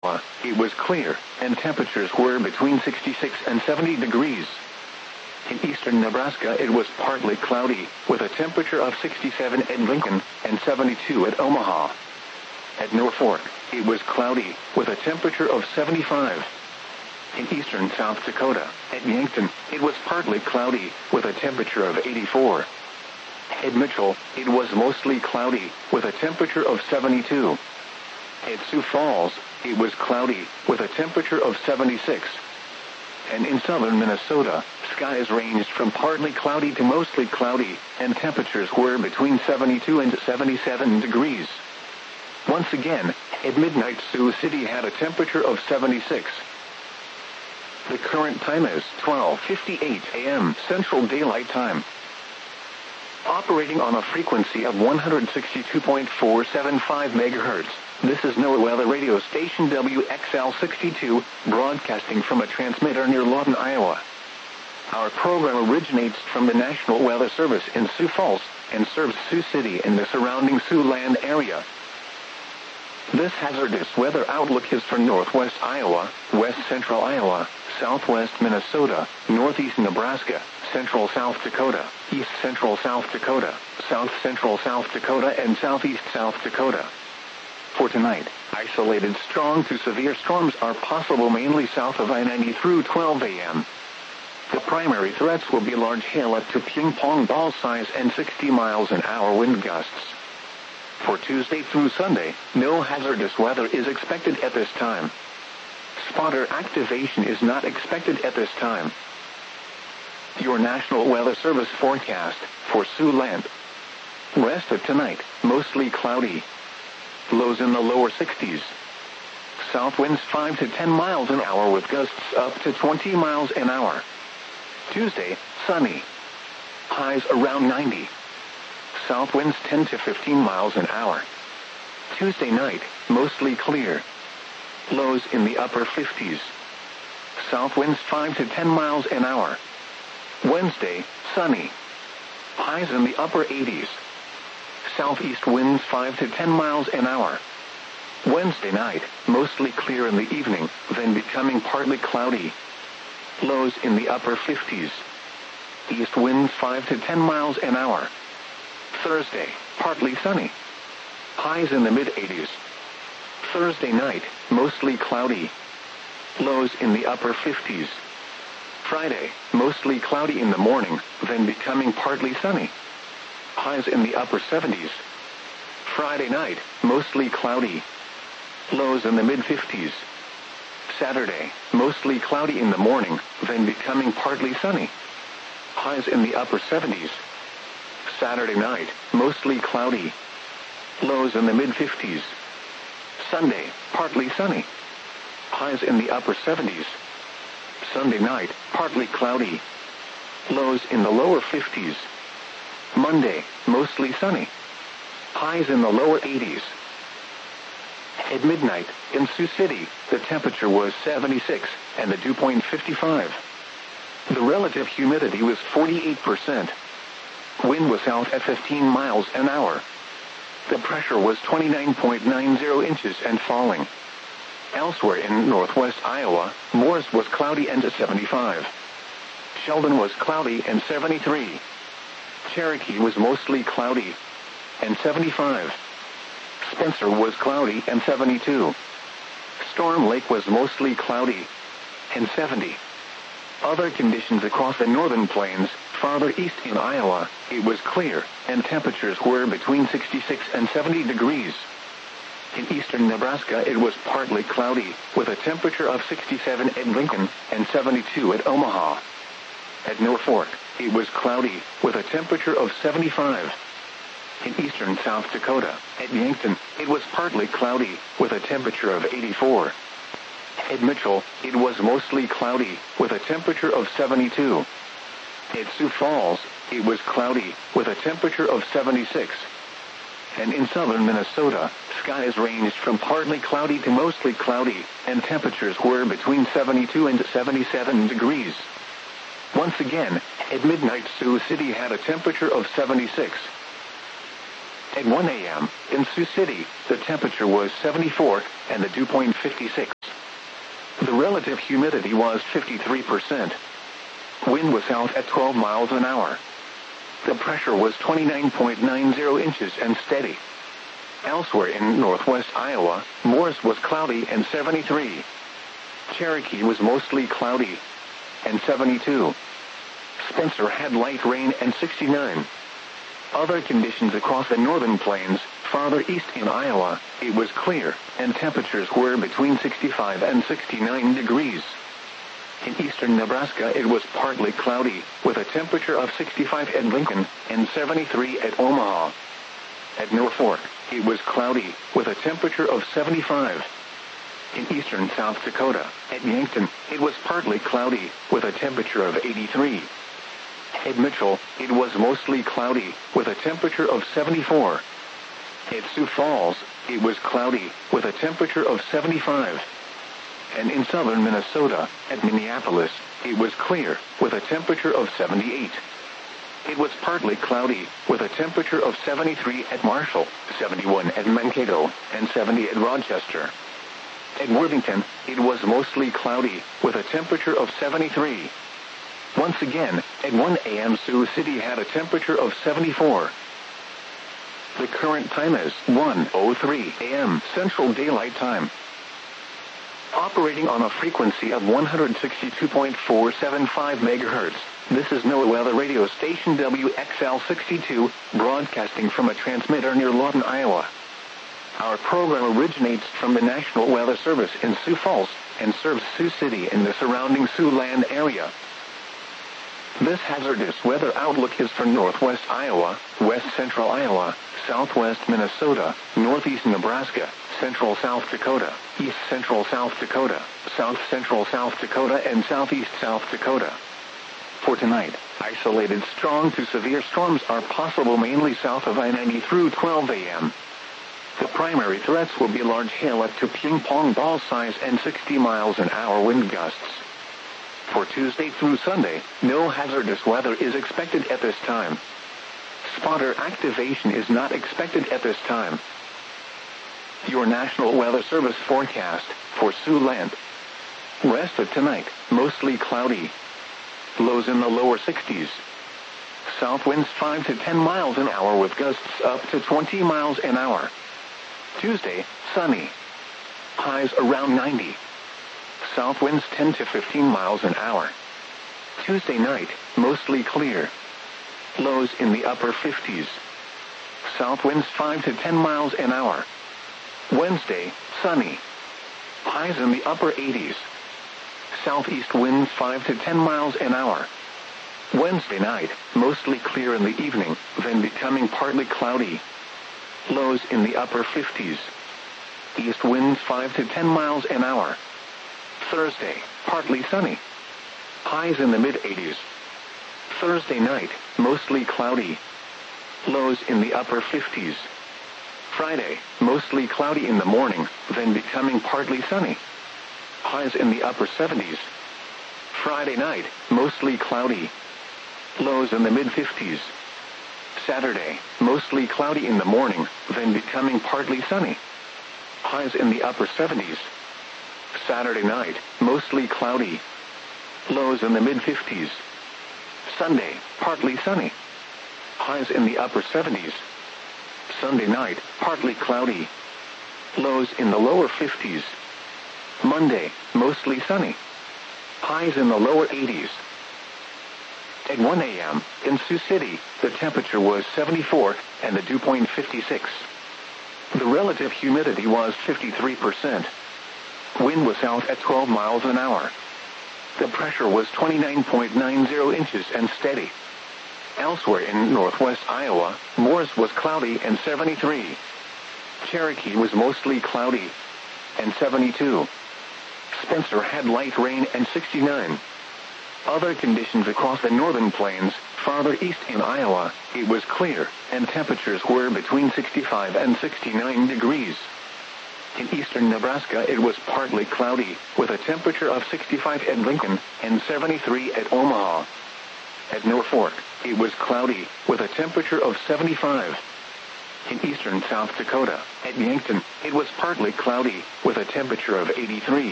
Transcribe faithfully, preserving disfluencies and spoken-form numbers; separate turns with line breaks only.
it was clear, and temperatures were between sixty-six and seventy degrees. In eastern Nebraska it was partly cloudy, with a temperature of sixty-seven at Lincoln, and seventy-two at Omaha. At Norfolk, it was cloudy, with a temperature of seventy-five. In eastern South Dakota, at Yankton, it was partly cloudy, with a temperature of eighty-four. At Mitchell, it was mostly cloudy, with a temperature of seventy-two. At Sioux Falls, it was cloudy, with a temperature of seventy-six. And in southern Minnesota, skies ranged from partly cloudy to mostly cloudy, and temperatures were between seventy-two and seventy-seven degrees. Once again, at midnight Sioux City had a temperature of seventy-six. The current time is twelve fifty-eight a m Central Daylight Time. Operating on a frequency of one hundred sixty-two point four seven five megahertz, this is NOAA Weather Radio Station W X L sixty-two, broadcasting from a transmitter near Lawton, Iowa. Our program originates from the National Weather Service in Sioux Falls, and serves Sioux City and the surrounding Siouxland area. This hazardous weather outlook is for northwest Iowa, west central Iowa, southwest Minnesota, northeast Nebraska, central South Dakota, east central South Dakota, south central South Dakota, and southeast South Dakota. For tonight, isolated strong to severe storms are possible mainly south of I ninety through twelve a m The primary threats will be large hail up to ping-pong ball size and sixty miles an hour wind gusts. For Tuesday through Sunday, no hazardous weather is expected at this time. Spotter activation is not expected at this time. Your National Weather Service forecast for Siouxland. Rest of tonight, mostly cloudy. Lows in the lower sixties. South winds five to ten miles an hour with gusts up to twenty miles an hour. Tuesday, sunny. Highs around ninety. South winds ten to fifteen miles an hour. Tuesday night, mostly clear. Lows in the upper fifties. South winds five to ten miles an hour. Wednesday, sunny. Highs in the upper eighties. Southeast winds five to ten miles an hour. Wednesday night, mostly clear in the evening, then becoming partly cloudy. Lows in the upper fifties. East winds five to ten miles an hour. Thursday, partly sunny. Highs in the mid-eighties. Thursday night, mostly cloudy. Lows in the upper fifties. Friday, mostly cloudy in the morning, then becoming partly sunny. Highs in the upper seventies. Friday night, mostly cloudy. Lows in the mid-fifties. Saturday, mostly cloudy in the morning, then becoming partly sunny. Highs in the upper seventies. Saturday night, mostly cloudy. Lows in the mid-fifties. Sunday, partly sunny. Highs in the upper seventies. Sunday night, partly cloudy. Lows in the lower fifties. Monday, mostly sunny. Highs in the lower eighties. At midnight, in Sioux City, the temperature was seventy-six, and the dew point fifty-five. The relative humidity was forty-eight percent. Wind was south at fifteen miles an hour. The pressure was twenty-nine point nine zero inches and falling. Elsewhere in northwest Iowa, Morris was cloudy and seventy-five. Sheldon was cloudy and seventy-three. Cherokee was mostly cloudy and seventy-five. Spencer was cloudy and seventy-two. Storm Lake was mostly cloudy and seventy. Other conditions across the northern plains, farther east in Iowa, it was clear, and temperatures were between sixty-six and seventy degrees. In eastern Nebraska it was partly cloudy, with a temperature of sixty-seven at Lincoln, and seventy-two at Omaha. At Norfolk, it was cloudy, with a temperature of seventy-five. In eastern South Dakota, at Yankton, it was partly cloudy, with a temperature of eighty-four. At Mitchell, it was mostly cloudy, with a temperature of seventy-two. At Sioux Falls, it was cloudy, with a temperature of seventy-six. And in southern Minnesota, skies ranged from partly cloudy to mostly cloudy, and temperatures were between seventy-two and seventy-seven degrees. Once again, at midnight Sioux City had a temperature of seventy-six. At one a m, in Sioux City, the temperature was seventy-four, and the dew point fifty-six. The relative humidity was fifty-three percent. Wind was south at twelve miles an hour. The pressure was twenty-nine point nine zero inches and steady. Elsewhere in northwest Iowa, Morris was cloudy and seventy-three. Cherokee was mostly cloudy and seventy-two. Spencer had light rain and sixty-nine. Other conditions across the northern plains, farther east in Iowa, it was clear, and temperatures were between sixty-five and sixty-nine degrees. In eastern Nebraska it was partly cloudy, with a temperature of sixty-five at Lincoln and seventy-three at Omaha. At Norfolk, it was cloudy, with a temperature of seventy-five. In eastern South Dakota, at Yankton, it was partly cloudy, with a temperature of eighty-three. At Mitchell, it was mostly cloudy, with a temperature of seventy-four. At Sioux Falls, it was cloudy, with a temperature of seventy-five. And in southern Minnesota, at Minneapolis, it was clear, with a temperature of seventy-eight. It was partly cloudy, with a temperature of seventy-three at Marshall, seventy-one at Mankato, and seventy at Rochester. At Worthington, it was mostly cloudy, with a temperature of seventy-three. Once again, at one a m Sioux City had a temperature of seventy-four. The current time is one oh three a m Central Daylight Time. Operating on a frequency of one hundred sixty-two point four seven five megahertz, this is NOAA Weather Radio Station W X L sixty-two, broadcasting from a transmitter near Lawton, Iowa. Our program originates from the National Weather Service in Sioux Falls, and serves Sioux City and the surrounding Siouxland area. This hazardous weather outlook is for northwest Iowa, west central Iowa, southwest Minnesota, northeast Nebraska, central South Dakota, east central South Dakota, south central South Dakota, and southeast South Dakota. For tonight, isolated strong to severe storms are possible mainly south of I ninety through twelve a m The primary threats will be large hail up to ping-pong ball size and sixty miles an hour wind gusts. For Tuesday through Sunday, no hazardous weather is expected at this time. Spotter activation is not expected at this time. Your National Weather Service forecast for Siouxland. Rest of tonight, mostly cloudy. Lows in the lower sixties. South winds five to ten miles an hour with gusts up to twenty miles an hour. Tuesday, sunny. Highs around ninety. South winds ten to fifteen miles an hour. Tuesday night, mostly clear. Lows in the upper fifties. South winds five to ten miles an hour. Wednesday, sunny. Highs in the upper eighties. Southeast winds five to ten miles an hour. Wednesday night, mostly clear in the evening, then becoming partly cloudy. Lows in the upper fifties. East winds five to ten miles an hour. Thursday, partly sunny. Highs in the mid-eighties. Thursday night, mostly cloudy. Lows in the upper fifties. Friday, mostly cloudy in the morning, then becoming partly sunny. Highs in the upper seventies. Friday night, mostly cloudy. Lows in the mid-fifties. Saturday, mostly cloudy in the morning, then becoming partly sunny. Highs in the upper seventies. Saturday night, mostly cloudy. Lows in the mid-fifties. Sunday, partly sunny. Highs in the upper seventies. Sunday night, partly cloudy. Lows in the lower fifties. Monday, mostly sunny. Highs in the lower eighties. At one a m, in Sioux City, the temperature was seventy-four, and the dew point fifty-six. The relative humidity was fifty-three percent. Wind was south at twelve miles an hour. The pressure was twenty-nine point nine zero inches and steady. Elsewhere in northwest Iowa, Morris was cloudy and seventy-three. Cherokee was mostly cloudy and seventy-two. Spencer had light rain and sixty-nine. Other conditions across the northern plains, farther east in Iowa, it was clear, and temperatures were between sixty-five and sixty-nine degrees. In eastern Nebraska it was partly cloudy, with a temperature of sixty-five at Lincoln and seventy-three at Omaha. At Norfolk, it was cloudy, with a temperature of seventy-five. In eastern South Dakota, at Yankton, it was partly cloudy, with a temperature of eighty-three.